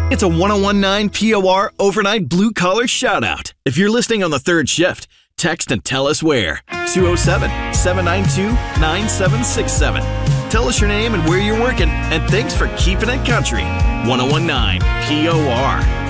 It's a 1019 POR overnight blue-collar shout-out. If you're listening on the third shift, text and tell us where. 207-792-9767. Tell us your name and where you're working, and thanks for keeping it country. 1019 POR.